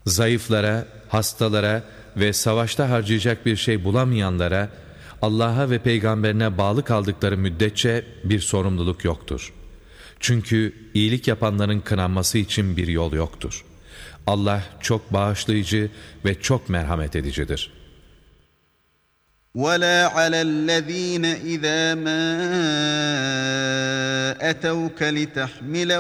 Zayıflara, hastalara ve savaşta harcayacak bir şey bulamayanlara, Allah'a ve peygamberine bağlı kaldıkları müddetçe bir sorumluluk yoktur. Çünkü iyilik yapanların kınanması için bir yol yoktur. Allah çok bağışlayıcı ve çok merhamet edicidir. وَلَا عَلَى الَّذ۪ينَ اِذَا مَا اَتَوْكَ لِتَحْمِلَهُمْ